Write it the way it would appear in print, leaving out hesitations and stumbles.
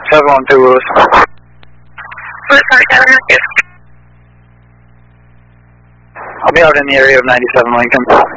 712 Lewis. Sorry, 7 I'll be out in the area of 97 Lincoln.